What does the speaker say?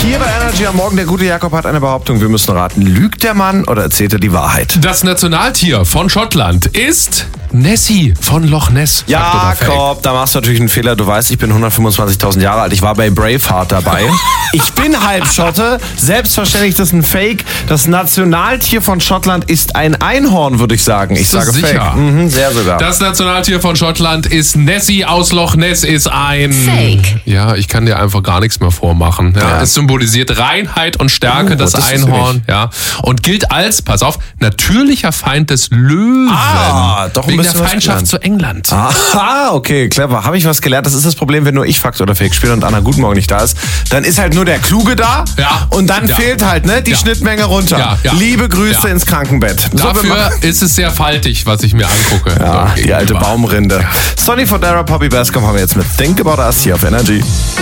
Hier bei Energy am Morgen, der gute Jakob hat eine Behauptung. Wir müssen raten, lügt der Mann oder erzählt er die Wahrheit? Das Nationaltier von Schottland ist Nessie von Loch Ness. Jakob, da machst du natürlich einen Fehler. Du weißt, ich bin 125.000 Jahre alt. Ich war bei Braveheart dabei. Ich bin halb Schotte. Selbstverständlich, das ist ein Fake. Das Nationaltier von Schottland ist ein Einhorn, würde ich sagen. Ich sage sicher? Fake. Sehr sogar. Das Nationaltier von Schottland ist Nessie aus Loch Ness, ist ein... Fake. Ja, ich kann dir einfach gar nichts mehr vormachen. Ja, es symbolisiert Reinheit und Stärke, das Einhorn. Ja, und gilt als, pass auf, natürlicher Feind des Löwen. Doch ein wegen der bisschen was Feindschaft gelernt. zu England. Okay, clever. Habe ich was gelernt? Das ist das Problem, wenn nur ich Fakt oder Fake spiele und Anna Gutenmorgen nicht da ist. Dann ist halt nur der Kluge da und dann fehlt halt die Schnittmenge runter. Liebe Grüße ins Krankenbett. Dafür ist es sehr faltig, was ich mir angucke. Ja, die alte Baumrinde. Sonny Fodera, Poppy Bascom haben wir jetzt mit Think About Us hier auf Energy.